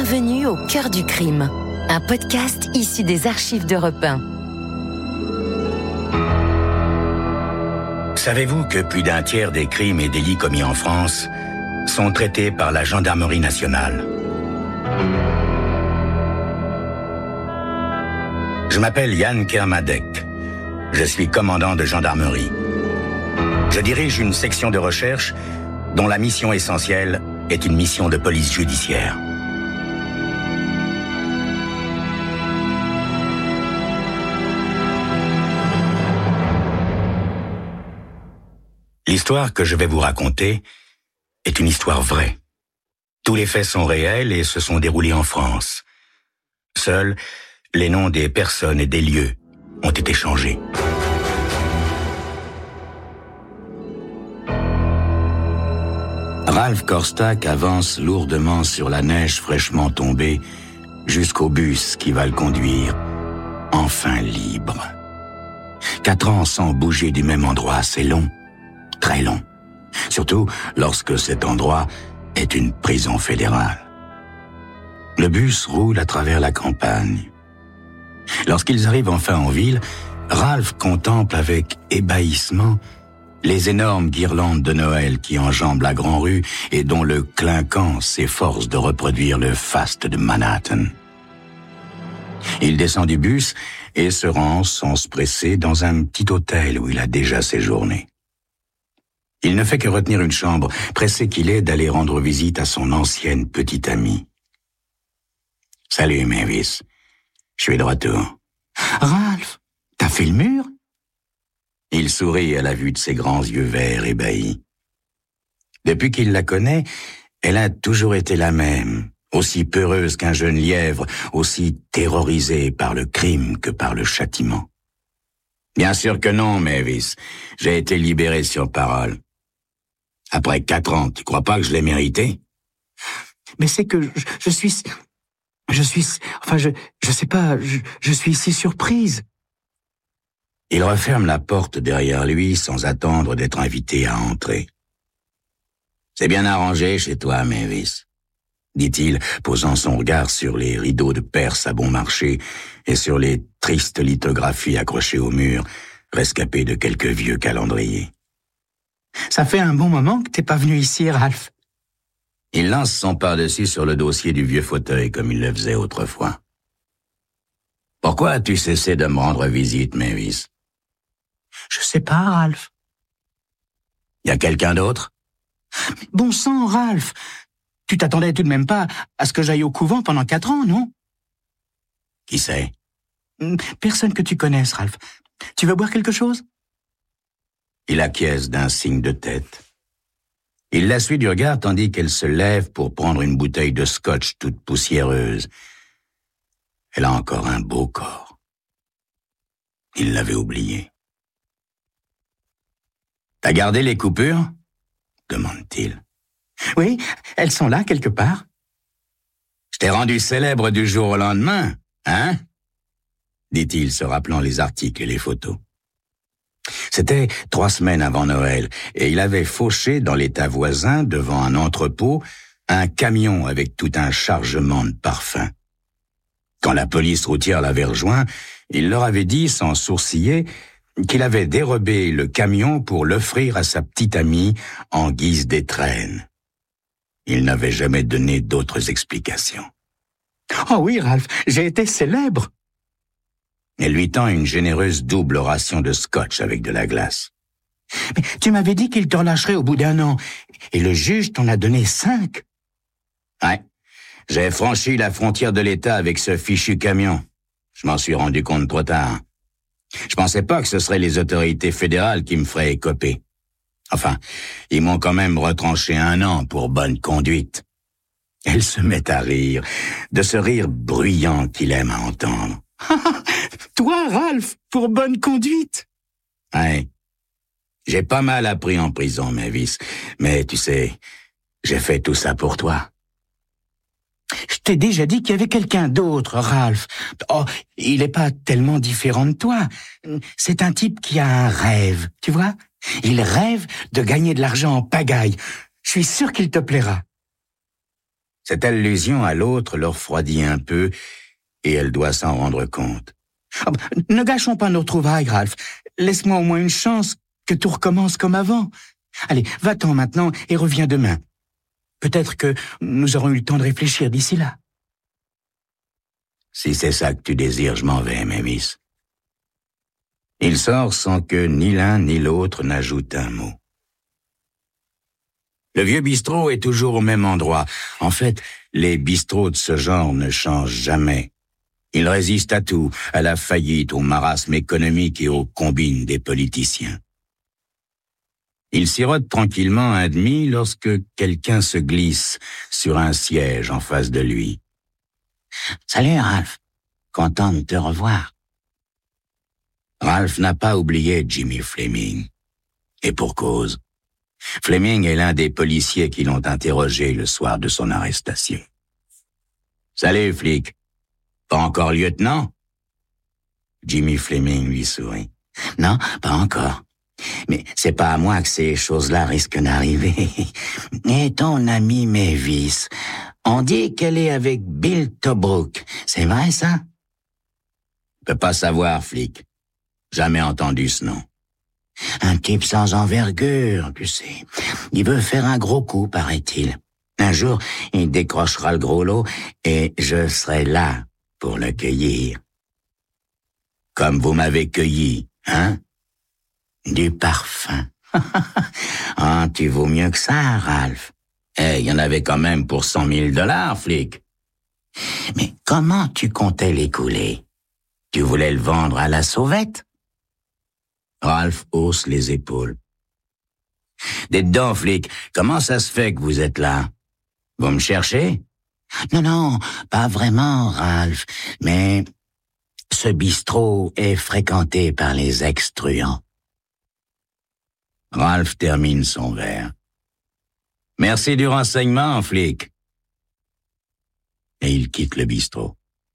Bienvenue au cœur du crime, un podcast issu des archives d'Europe 1. Savez-vous que plus d'un tiers des crimes et délits commis en France sont traités par la gendarmerie nationale? Je m'appelle Yann Kermadec. Je suis commandant de gendarmerie. Je dirige une section de recherche dont la mission essentielle est une mission de police judiciaire. L'histoire que je vais vous raconter est une histoire vraie. Tous les faits sont réels et se sont déroulés en France. Seuls, les noms des personnes et des lieux ont été changés. Ralph Korczak avance lourdement sur la neige fraîchement tombée jusqu'au bus qui va le conduire, enfin libre. 4 ans sans bouger du même endroit, c'est long, très long. Surtout lorsque cet endroit est une prison fédérale. Le bus roule à travers la campagne. Lorsqu'ils arrivent enfin en ville, Ralph contemple avec ébahissement les énormes guirlandes de Noël qui enjambent la grande rue et dont le clinquant s'efforce de reproduire le faste de Manhattan. Il descend du bus et se rend sans se presser dans un petit hôtel où il a déjà séjourné. Il ne fait que retenir une chambre, pressé qu'il est d'aller rendre visite à son ancienne petite amie. « Salut, Mavis. Je suis de retour. »« Ralph, t'as fait le mur ?» Il sourit à la vue de ses grands yeux verts ébahis. Depuis qu'il la connaît, elle a toujours été la même, aussi peureuse qu'un jeune lièvre, aussi terrorisée par le crime que par le châtiment. « Bien sûr que non, Mavis. J'ai été libéré sur parole. » Après 4 ans, tu crois pas que je l'ai mérité? Mais c'est que je suis si surprise. Il referme la porte derrière lui sans attendre d'être invité à entrer. C'est bien arrangé chez toi, Mavis, dit-il, posant son regard sur les rideaux de Perse à bon marché et sur les tristes lithographies accrochées au mur, rescapées de quelques vieux calendriers. Ça fait un bon moment que t'es pas venu ici, Ralph. Il lance son par-dessus sur le dossier du vieux fauteuil comme il le faisait autrefois. Pourquoi as-tu cessé de me rendre visite, Mavis? Je sais pas, Ralph. Y a quelqu'un d'autre? Mais bon sang, Ralph. Tu t'attendais tout de même pas à ce que j'aille au couvent pendant 4 ans, non? Qui c'est? Personne que tu connaisses, Ralph. Tu veux boire quelque chose? Il acquiesce d'un signe de tête. Il la suit du regard tandis qu'elle se lève pour prendre une bouteille de scotch toute poussiéreuse. Elle a encore un beau corps. Il l'avait oublié. « T'as gardé les coupures ?» demande-t-il. « Oui, elles sont là quelque part. »« Je t'ai rendu célèbre du jour au lendemain, hein ?» dit-il se rappelant les articles et les photos. C'était 3 semaines avant Noël, et il avait fauché dans l'état voisin, devant un entrepôt, un camion avec tout un chargement de parfums. Quand la police routière l'avait rejoint, il leur avait dit, sans sourciller, qu'il avait dérobé le camion pour l'offrir à sa petite amie en guise d'étrenne. Il n'avait jamais donné d'autres explications. « Oh oui, Ralph, j'ai été célèbre !» Elle lui tend une généreuse double ration de scotch avec de la glace. « Mais tu m'avais dit qu'il te relâcherait au bout d'1 an, et le juge t'en a donné 5. » Ouais, j'ai franchi la frontière de l'État avec ce fichu camion. Je m'en suis rendu compte trop tard. Je pensais pas que ce seraient les autorités fédérales qui me feraient écoper. Enfin, ils m'ont quand même retranché 1 an pour bonne conduite. Elle se met à rire, de ce rire bruyant qu'il aime à entendre. Toi, Ralph, pour bonne conduite? Ouais. J'ai pas mal appris en prison, Mavis. Mais tu sais, j'ai fait tout ça pour toi. Je t'ai déjà dit qu'il y avait quelqu'un d'autre, Ralph. Oh, il est pas tellement différent de toi. C'est un type qui a un rêve, tu vois? Il rêve de gagner de l'argent en pagaille. Je suis sûr qu'il te plaira. Cette allusion à l'autre le refroidit un peu, et elle doit s'en rendre compte. Oh, ne gâchons pas nos trouvailles, Ralph. Laisse-moi au moins une chance que tout recommence comme avant. Allez, va-t'en maintenant et reviens demain. Peut-être que nous aurons eu le temps de réfléchir d'ici là. Si c'est ça que tu désires, je m'en vais, Mavis. Il sort sans que ni l'un ni l'autre n'ajoute un mot. Le vieux bistrot est toujours au même endroit. En fait, les bistrots de ce genre ne changent jamais. Ils résistent à tout, à la faillite, au marasme économique et aux combines des politiciens. Il sirote tranquillement un demi lorsque quelqu'un se glisse sur un siège en face de lui. « Salut, Ralph. Content de te revoir. » Ralph n'a pas oublié Jimmy Fleming. Et pour cause. Fleming est l'un des policiers qui l'ont interrogé le soir de son arrestation. « Salut, flic. Pas encore lieutenant ?» Jimmy Fleming lui sourit. « Non, pas encore. Mais c'est pas à moi que ces choses-là risquent d'arriver. Et ton amie Mavis, on dit qu'elle est avec Bill Tobruk. C'est vrai, ça? » « Peux pas savoir, flic. Jamais entendu ce nom. » Un type sans envergure, tu sais. Il veut faire un gros coup, paraît-il. Un jour, il décrochera le gros lot et je serai là pour le cueillir. Comme vous m'avez cueilli, hein? Du parfum. Ah, tu vaux mieux que ça, Ralph. Il y en avait quand même pour 100 000 $, flic. Mais comment tu comptais l'écouler? Tu voulais le vendre à la sauvette? Ralph hausse les épaules. Dites donc, flic, comment ça se fait que vous êtes là? Vous me cherchez? Non, pas vraiment, Ralph. Mais ce bistrot est fréquenté par les ex-truands. Ralph termine son verre. Merci du renseignement, flic. Et il quitte le bistrot.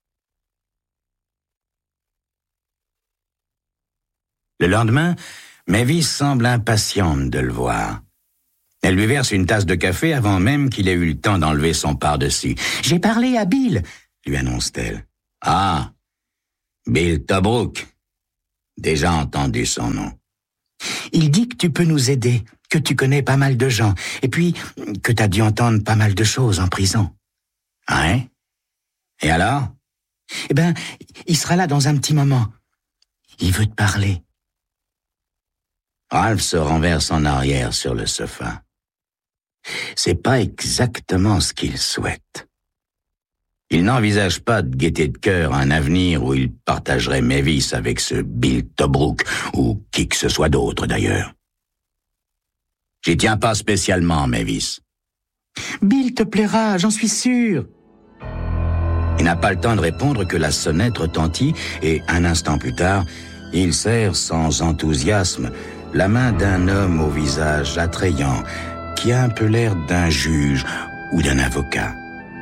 Le lendemain, Mavis semble impatiente de le voir. Elle lui verse une tasse de café avant même qu'il ait eu le temps d'enlever son pardessus. « J'ai parlé à Bill », lui annonce-t-elle. « Ah, Bill Tobruk. Déjà entendu son nom. » Il dit que tu peux nous aider, que tu connais pas mal de gens, et puis que t'as dû entendre pas mal de choses en prison. Hein? Et alors? Eh ben, il sera là dans un petit moment. Il veut te parler. Ralph se renverse en arrière sur le sofa. C'est pas exactement ce qu'il souhaite. Il n'envisage pas de gaieté de cœur un avenir où il partagerait Mavis avec ce Bill Tobruk, ou qui que ce soit d'autre d'ailleurs. J'y tiens pas spécialement, Mavis. Bill te plaira, j'en suis sûr. Il n'a pas le temps de répondre que la sonnette retentit et, un instant plus tard, il serre sans enthousiasme la main d'un homme au visage attrayant qui a un peu l'air d'un juge ou d'un avocat.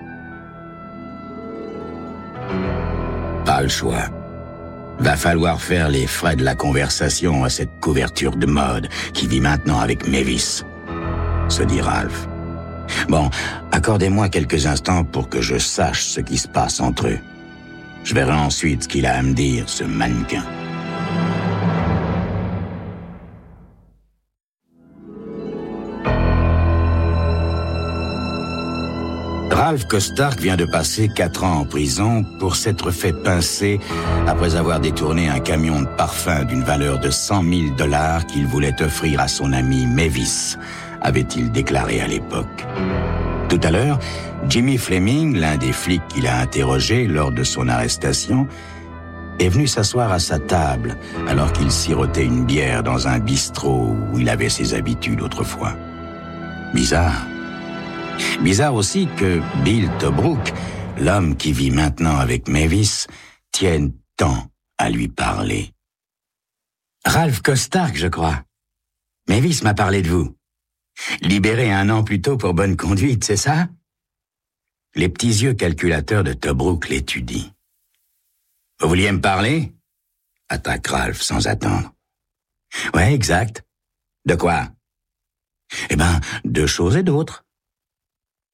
Pas le choix. Va falloir faire les frais de la conversation à cette couverture de mode qui vit maintenant avec Mavis, se dit Ralph. Bon, accordez-moi quelques instants pour que je sache ce qui se passe entre eux. Je verrai ensuite ce qu'il a à me dire, ce mannequin. Ralph Costark vient de passer 4 ans en prison pour s'être fait pincer après avoir détourné un camion de parfum d'une valeur de 100 000 $ qu'il voulait offrir à son ami Mavis, avait-il déclaré à l'époque. Tout à l'heure, Jimmy Fleming, l'un des flics qu'il a interrogé lors de son arrestation, est venu s'asseoir à sa table alors qu'il sirotait une bière dans un bistrot où il avait ses habitudes autrefois. Bizarre. Bizarre aussi que Bill Tobruk, l'homme qui vit maintenant avec Mavis, tienne tant à lui parler. Ralph Costark, je crois. Mavis m'a parlé de vous. Libéré 1 an plus tôt pour bonne conduite, c'est ça? Les petits yeux calculateurs de Tobruk l'étudient. Vous vouliez me parler? Attaque Ralph sans attendre. Ouais, exact. De quoi? Eh ben, de choses et d'autres.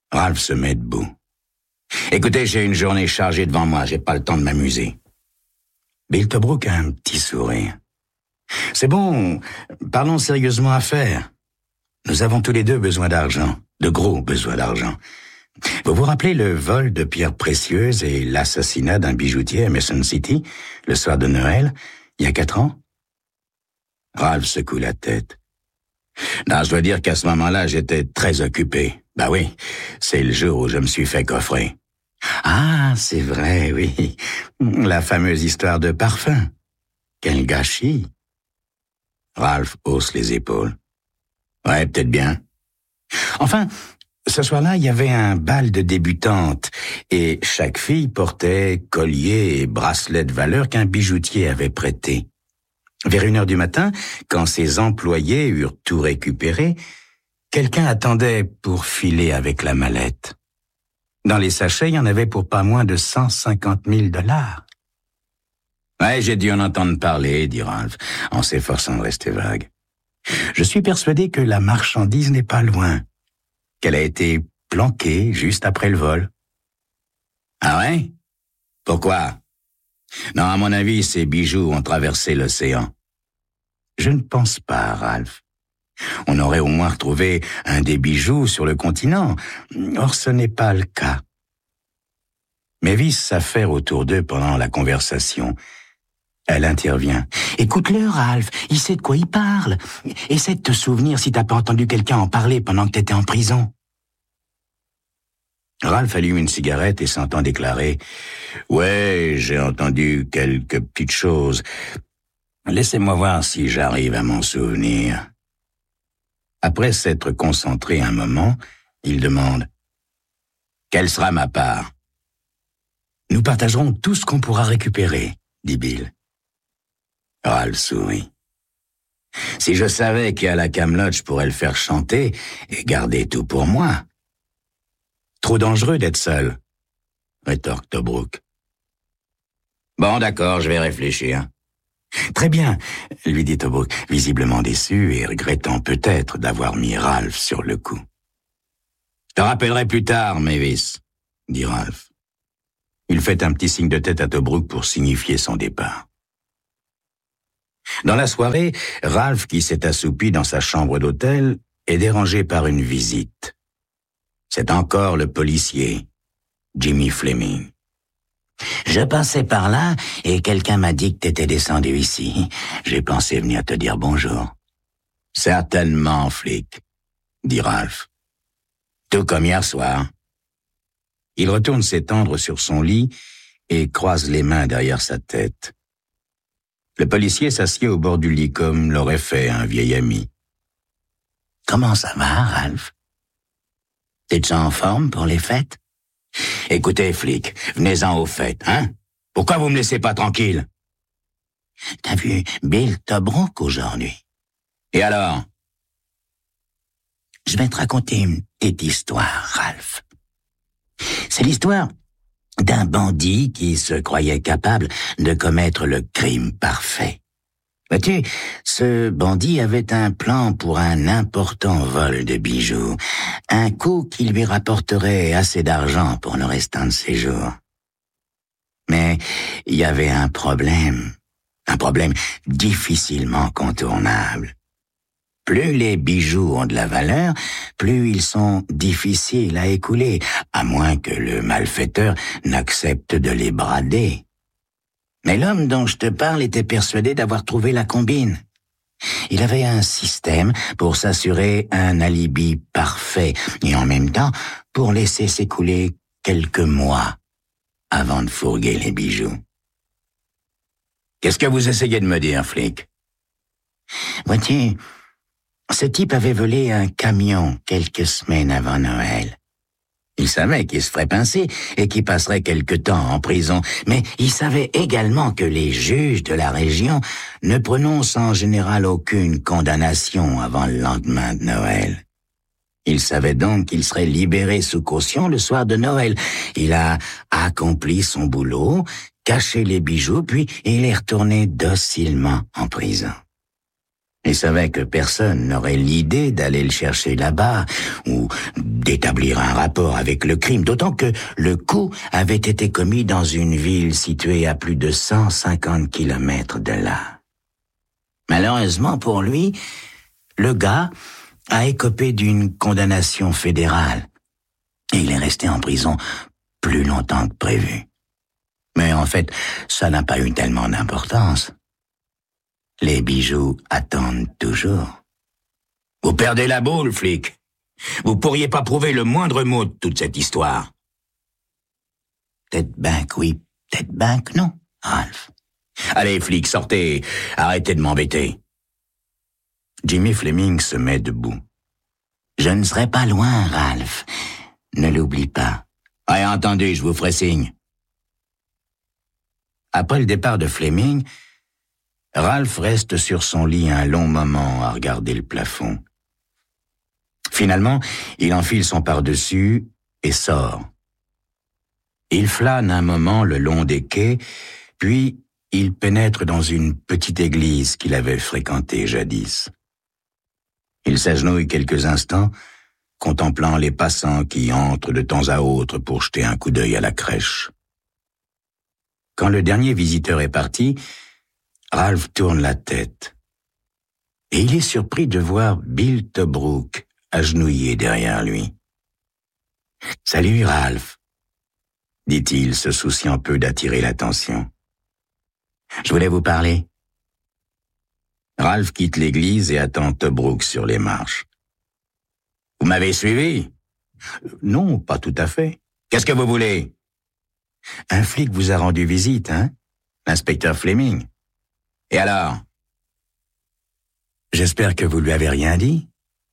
Ralph se met debout. Écoutez, j'ai une journée chargée devant moi, j'ai pas le temps de m'amuser. Bill Tobruk a un petit sourire. C'est bon, parlons sérieusement affaires. Nous avons tous les deux besoin d'argent, de gros besoins d'argent. Vous vous rappelez le vol de pierres précieuses et l'assassinat d'un bijoutier à Mason City, le soir de Noël, il y a 4 ans? Ralph secoue la tête. Non, je dois dire qu'à ce moment-là, j'étais très occupé. Bah oui, c'est le jour où je me suis fait coffrer. Ah, c'est vrai, oui. La fameuse histoire de parfum. Quel gâchis. Ralph hausse les épaules. Ouais, peut-être bien. Enfin, ce soir-là, il y avait un bal de débutantes et chaque fille portait collier et bracelet de valeur qu'un bijoutier avait prêté. Vers 1h du matin, quand ses employés eurent tout récupéré, quelqu'un attendait pour filer avec la mallette. Dans les sachets, il y en avait pour pas moins de 150 000 $. Ouais, j'ai dû en entendre parler, dit Ralph, en s'efforçant de rester vague. Je suis persuadé que la marchandise n'est pas loin, qu'elle a été planquée juste après le vol. Ah ouais? Pourquoi? Non, à mon avis, ces bijoux ont traversé l'océan. Je ne pense pas, Ralph. On aurait au moins retrouvé un des bijoux sur le continent. Or, ce n'est pas le cas. Mavis s'affaire autour d'eux pendant la conversation. Elle intervient. « Écoute-le, Ralph, il sait de quoi il parle. Essaie de te souvenir si t'as pas entendu quelqu'un en parler pendant que t'étais en prison. » Ralph allume une cigarette et s'entend déclarer « Ouais, j'ai entendu quelques petites choses. Laissez-moi voir si j'arrive à m'en souvenir. » Après s'être concentré un moment, il demande « Quelle sera ma part ?»« Nous partagerons tout ce qu'on pourra récupérer, » dit Bill. Ralph sourit. « Si je savais qu'à la Camelot, je pourrais le faire chanter et garder tout pour moi. » « Trop dangereux d'être seul, » rétorque Tobruk. « Bon, d'accord, je vais réfléchir. »« Très bien, » lui dit Tobruk, visiblement déçu et regrettant peut-être d'avoir mis Ralph sur le coup. « Je te rappellerai plus tard, Mavis, » dit Ralph. Il fait un petit signe de tête à Tobruk pour signifier son départ. Dans la soirée, Ralph, qui s'est assoupi dans sa chambre d'hôtel, est dérangé par une visite. C'est encore le policier, Jimmy Fleming. « Je passais par là et quelqu'un m'a dit que t'étais descendu ici. J'ai pensé venir te dire bonjour. »« Certainement, flic, » dit Ralph. « Tout comme hier soir. » Il retourne s'étendre sur son lit et croise les mains derrière sa tête. Le policier s'assied au bord du lit comme l'aurait fait un vieil ami. « Comment ça va, Ralph? T'es-tu en forme pour les fêtes? Écoutez, flic, venez-en aux fêtes, hein? Pourquoi vous me laissez pas tranquille? T'as vu Bill Tobruk aujourd'hui? Et alors? Je vais te raconter une petite histoire, Ralph. C'est l'histoire d'un bandit qui se croyait capable de commettre le crime parfait. Vois-tu, ce bandit avait un plan pour un important vol de bijoux, un coup qui lui rapporterait assez d'argent pour le restant de ses jours. Mais il y avait un problème difficilement contournable. Plus les bijoux ont de la valeur, plus ils sont difficiles à écouler, à moins que le malfaiteur n'accepte de les brader. Mais l'homme dont je te parle était persuadé d'avoir trouvé la combine. Il avait un système pour s'assurer un alibi parfait et en même temps pour laisser s'écouler quelques mois avant de fourguer les bijoux. Qu'est-ce que vous essayez de me dire, flic? Vois-tu, ce type avait volé un camion quelques semaines avant Noël. Il savait qu'il se ferait pincer et qu'il passerait quelque temps en prison, mais il savait également que les juges de la région ne prononcent en général aucune condamnation avant le lendemain de Noël. Il savait donc qu'il serait libéré sous caution le soir de Noël. Il a accompli son boulot, caché les bijoux, puis il est retourné docilement en prison. Il savait que personne n'aurait l'idée d'aller le chercher là-bas ou d'établir un rapport avec le crime, d'autant que le coup avait été commis dans une ville située à plus de 150 kilomètres de là. Malheureusement pour lui, le gars a écopé d'une condamnation fédérale et il est resté en prison plus longtemps que prévu. Mais en fait, ça n'a pas eu tellement d'importance. Les bijoux attendent toujours. Vous perdez la boule, flic. Vous pourriez pas prouver le moindre mot de toute cette histoire. Peut-être ben que oui, peut-être ben que non, Ralph. Allez, flic, sortez, arrêtez de m'embêter. Jimmy Fleming se met debout. Je ne serai pas loin, Ralph. Ne l'oublie pas. Ouais, entendu, je vous ferai signe. Après le départ de Fleming, Ralph reste sur son lit un long moment à regarder le plafond. Finalement, il enfile son pardessus et sort. Il flâne un moment le long des quais, puis il pénètre dans une petite église qu'il avait fréquentée jadis. Il s'agenouille quelques instants, contemplant les passants qui entrent de temps à autre pour jeter un coup d'œil à la crèche. Quand le dernier visiteur est parti, Ralph tourne la tête. Et il est surpris de voir Bill Tobruk agenouillé derrière lui. « Salut, Ralph », dit-il, se souciant peu d'attirer l'attention. « Je voulais vous parler. » Ralph quitte l'église et attend Tobruk sur les marches. « Vous m'avez suivi ?»« Non, pas tout à fait. »« Qu'est-ce que vous voulez ?»« Un flic vous a rendu visite, hein, l'inspecteur Fleming. » Et alors? J'espère que vous lui avez rien dit.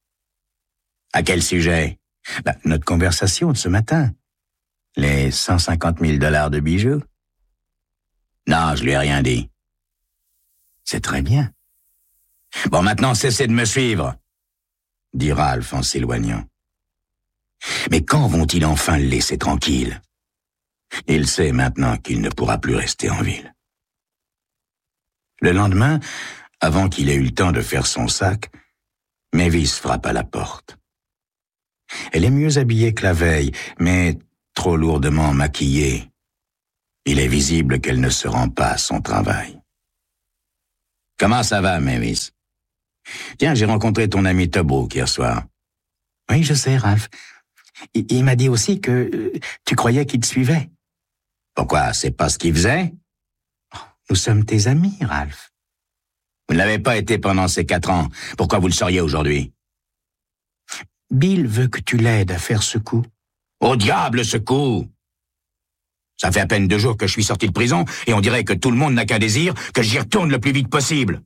À quel sujet? Notre conversation de ce matin. Les 150 000 $ de bijoux. Non, je lui ai rien dit. C'est très bien. Bon, maintenant, cessez de me suivre, dit Ralph en s'éloignant. Mais quand vont-ils enfin le laisser tranquille? Il sait maintenant qu'il ne pourra plus rester en ville. Le lendemain, avant qu'il ait eu le temps de faire son sac, Mavis frappe à la porte. Elle est mieux habillée que la veille, mais trop lourdement maquillée. Il est visible qu'elle ne se rend pas à son travail. « Comment ça va, Mavis? Tiens, j'ai rencontré ton ami Tobruk hier soir. »« Oui, je sais, Ralph. Il m'a dit aussi que tu croyais qu'il te suivait. »« Pourquoi? C'est pas ce qu'il faisait? » Nous sommes tes amis, Ralph. Vous ne l'avez pas été pendant ces 4 ans. Pourquoi vous le seriez aujourd'hui? Bill veut que tu l'aides à faire ce coup. Au diable, ce coup! Ça fait à peine 2 jours que je suis sorti de prison et on dirait que tout le monde n'a qu'un désir, que j'y retourne le plus vite possible.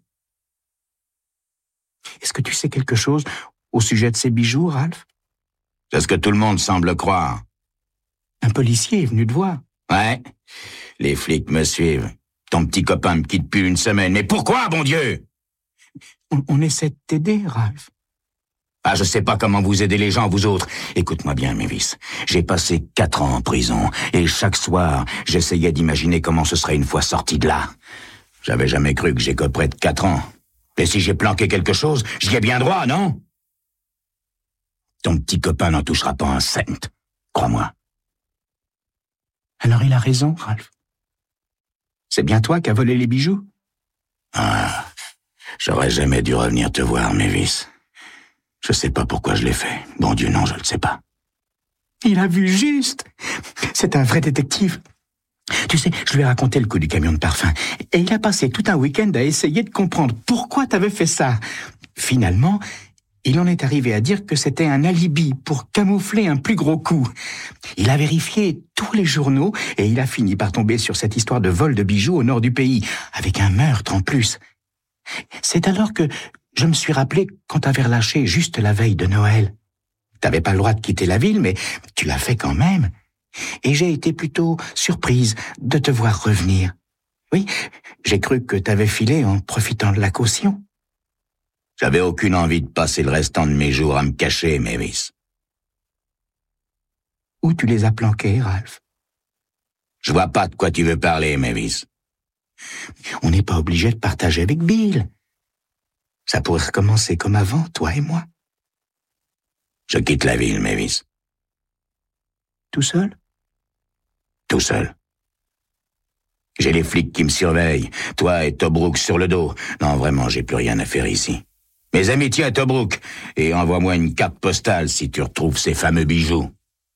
Est-ce que tu sais quelque chose au sujet de ces bijoux, Ralph? C'est ce que tout le monde semble croire. Un policier est venu te voir. Ouais, les flics me suivent. Ton petit copain me quitte depuis 1 semaine. Mais pourquoi, bon Dieu? On essaie de t'aider, Ralph. Ah, je sais pas comment vous aider les gens, vous autres. Écoute-moi bien, Mavis. J'ai passé 4 ans en prison, et chaque soir, j'essayais d'imaginer comment ce serait une fois sorti de là. J'avais jamais cru que j'écoperais de 4 ans. Et si j'ai planqué quelque chose, j'y ai bien droit, non? Ton petit copain n'en touchera pas un cent, crois-moi. Alors il a raison, Ralph. C'est bien toi qui as volé les bijoux? Ah, j'aurais jamais dû revenir te voir, Mavis. Je sais pas pourquoi je l'ai fait. Bon Dieu, non, je le sais pas. Il a vu juste. C'est un vrai détective. Tu sais, je lui ai raconté le coup du camion de parfum. Et il a passé tout un week-end à essayer de comprendre pourquoi t'avais fait ça. Finalement, il en est arrivé à dire que c'était un alibi pour camoufler un plus gros coup. Il a vérifié tous les journaux et il a fini par tomber sur cette histoire de vol de bijoux au nord du pays, avec un meurtre en plus. C'est alors que je me suis rappelé quand t'avais relâché juste la veille de Noël. T'avais pas le droit de quitter la ville, mais tu l'as fait quand même. Et j'ai été plutôt surprise de te voir revenir. Oui, j'ai cru que t'avais filé en profitant de la caution. J'avais aucune envie de passer le restant de mes jours à me cacher, Mavis. Où tu les as planqués, Ralph? Je vois pas de quoi tu veux parler, Mavis. On n'est pas obligé de partager avec Bill. Ça pourrait recommencer comme avant, toi et moi. Je quitte la ville, Mavis. Tout seul? Tout seul. J'ai les flics qui me surveillent, toi et Tobruk sur le dos. Non, vraiment, j'ai plus rien à faire ici. Mes amitiés à Tobruk, et envoie-moi une carte postale si tu retrouves ces fameux bijoux.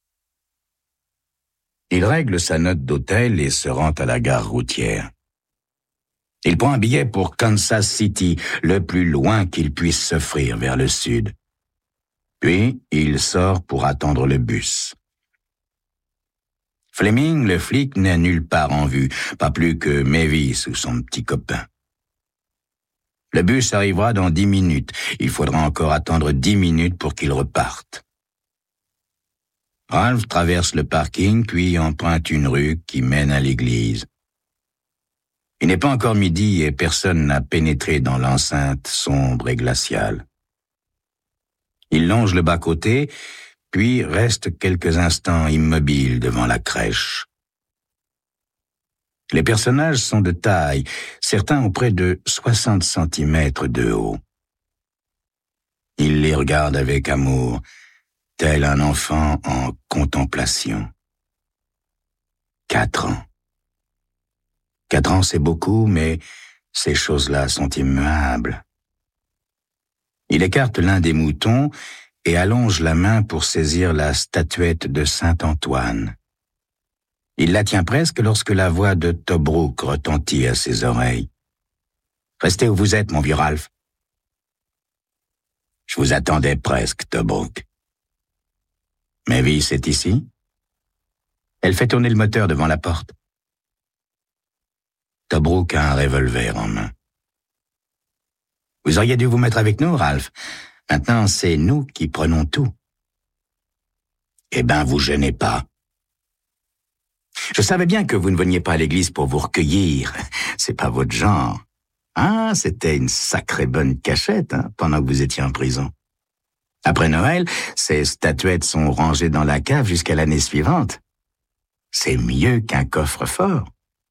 Il règle sa note d'hôtel et se rend à la gare routière. Il prend un billet pour Kansas City, le plus loin qu'il puisse s'offrir vers le sud. Puis, il sort pour attendre le bus. Fleming, le flic, n'est nulle part en vue, pas plus que Mavis ou son petit copain. Le bus arrivera dans 10 minutes. Il faudra encore attendre 10 minutes pour qu'il reparte. Ralph traverse le parking, puis emprunte une rue qui mène à l'église. Il n'est pas encore midi et personne n'a pénétré dans l'enceinte sombre et glaciale. Il longe le bas-côté, puis reste quelques instants immobile devant la crèche. Les personnages sont de taille, certains ont près de 60 centimètres de haut. Il les regarde avec amour, tel un enfant en contemplation. 4 ans. 4 ans, c'est beaucoup, mais ces choses-là sont immuables. Il écarte l'un des moutons et allonge la main pour saisir la statuette de Saint-Antoine. Il la tient presque lorsque la voix de Tobruk retentit à ses oreilles. « Restez où vous êtes, mon vieux Ralph. »« Je vous attendais presque, Tobruk. »« Mavis est ici ?» Elle fait tourner le moteur devant la porte. Tobruk a un revolver en main. « Vous auriez dû vous mettre avec nous, Ralph. Maintenant, c'est nous qui prenons tout. »« Eh ben, vous gênez pas. » Je savais bien que vous ne veniez pas à l'église pour vous recueillir. C'est pas votre genre. Ah, c'était une sacrée bonne cachette, pendant que vous étiez en prison. Après Noël, ces statuettes sont rangées dans la cave jusqu'à l'année suivante. C'est mieux qu'un coffre-fort.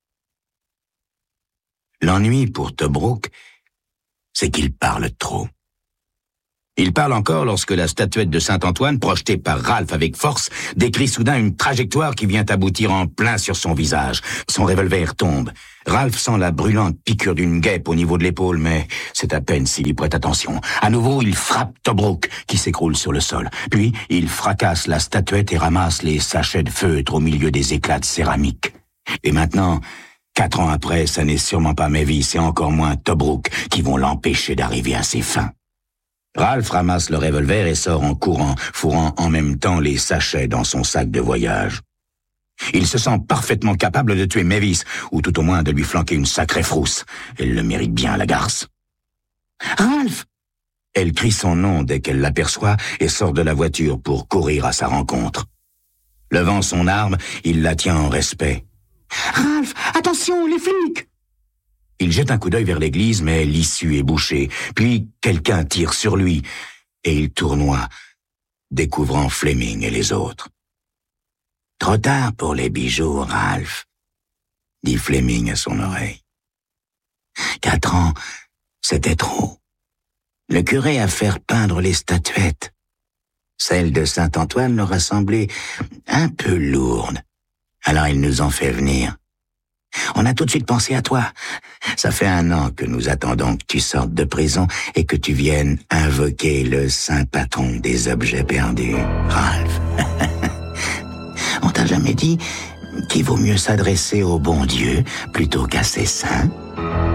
L'ennui pour Tobruk, c'est qu'il parle trop. Il parle encore lorsque la statuette de Saint-Antoine, projetée par Ralph avec force, décrit soudain une trajectoire qui vient aboutir en plein sur son visage. Son revolver tombe. Ralph sent la brûlante piqûre d'une guêpe au niveau de l'épaule, mais c'est à peine s'il y prête attention. À nouveau, il frappe Tobruk, qui s'écroule sur le sol. Puis, il fracasse la statuette et ramasse les sachets de feutre au milieu des éclats de céramique. Et maintenant, 4 ans après, ça n'est sûrement pas Mavis et encore moins Tobruk qui vont l'empêcher d'arriver à ses fins. Ralph ramasse le revolver et sort en courant, fourrant en même temps les sachets dans son sac de voyage. Il se sent parfaitement capable de tuer Mavis, ou tout au moins de lui flanquer une sacrée frousse. Elle le mérite bien, la garce. « Ralph !» Elle crie son nom dès qu'elle l'aperçoit et sort de la voiture pour courir à sa rencontre. Levant son arme, il la tient en respect. « Ralph, attention, les flics !» Il jette un coup d'œil vers l'église, mais l'issue est bouchée. Puis quelqu'un tire sur lui, et il tournoie, découvrant Fleming et les autres. « Trop tard pour les bijoux, Ralph, » dit Fleming à son oreille. 4 ans, c'était trop. Le curé a fait peindre les statuettes. Celle de Saint-Antoine leur a semblé un peu lourde. Alors il nous en fait venir. On a tout de suite pensé à toi. Ça fait 1 an que nous attendons que tu sortes de prison et que tu viennes invoquer le saint patron des objets perdus, Ralph. On t'a jamais dit qu'il vaut mieux s'adresser au bon Dieu plutôt qu'à ses saints?